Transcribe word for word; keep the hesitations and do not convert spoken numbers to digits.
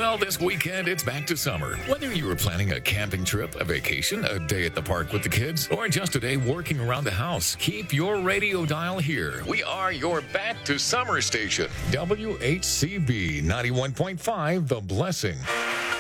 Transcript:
Well, this weekend, it's back to summer. Whether you were planning a camping trip, a vacation, a day at the park with the kids, or just a day working around the house, keep your radio dial here. We are your back to summer station. W H C B ninety-one point five, The Blessing.